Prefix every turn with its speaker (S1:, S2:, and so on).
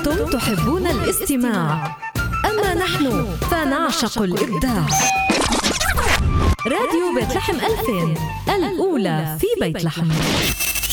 S1: أنتم تحبون الاستماع، أما نحن فنعشق الإبداع. راديو بيت لحم 2000، الأولى في بيت لحم.